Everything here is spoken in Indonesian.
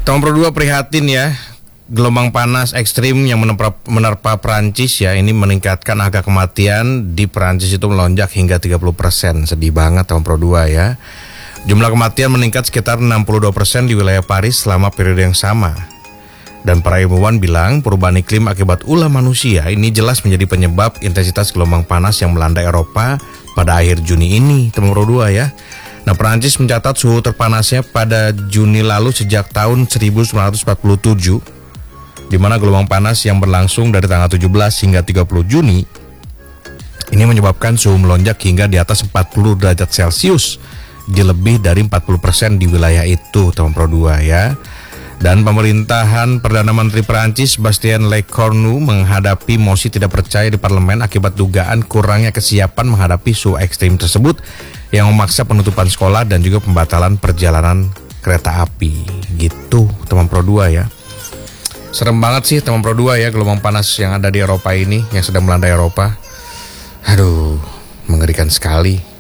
Tahun Pro 2 prihatin ya. Gelombang panas ekstrim yang menerpa Perancis ya, ini meningkatkan angka kematian di Perancis itu melonjak hingga 30%. Sedih banget tahun Pro 2 ya. Jumlah kematian meningkat sekitar 62% di wilayah Paris selama periode yang sama. Dan para ilmuwan bilang perubahan iklim akibat ulah manusia ini jelas menjadi penyebab intensitas gelombang panas yang melanda Eropa pada akhir Juni ini, tahun Pro 2 ya. Nah, Perancis mencatat suhu terpanasnya pada Juni lalu sejak tahun 1947, di mana gelombang panas yang berlangsung dari tanggal 17 hingga 30 Juni ini menyebabkan suhu melonjak hingga di atas 40 derajat Celcius di lebih dari 40% di wilayah itu, tahun Pro 2 ya. Dan pemerintahan Perdana Menteri Perancis Bastien Lecornu menghadapi mosi tidak percaya di parlemen akibat dugaan kurangnya kesiapan menghadapi suhu ekstrim tersebut yang memaksa penutupan sekolah dan juga pembatalan perjalanan kereta api. Gitu, teman Pro 2 ya. Serem banget sih teman Pro 2 ya, gelombang panas yang ada di Eropa ini, yang sedang melanda Eropa. Aduh, mengerikan sekali.